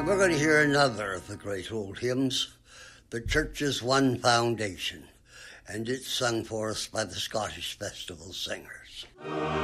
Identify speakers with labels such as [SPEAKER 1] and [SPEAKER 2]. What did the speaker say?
[SPEAKER 1] And we're going to hear another of the great old hymns, The Church's One Foundation, and it's sung for us by the Scottish Festival Singers.